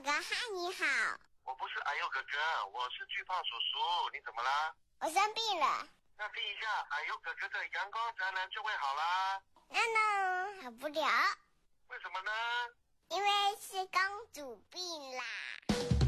哥嗨，你好。 我不是哎呦哥哥，我是巨胖叔叔，你怎么啦？ 我生病了。 那滴一下哎呦哥哥的阳光宅男就会好啦。 那好不了。 为什么呢？ 因为是公主病啦。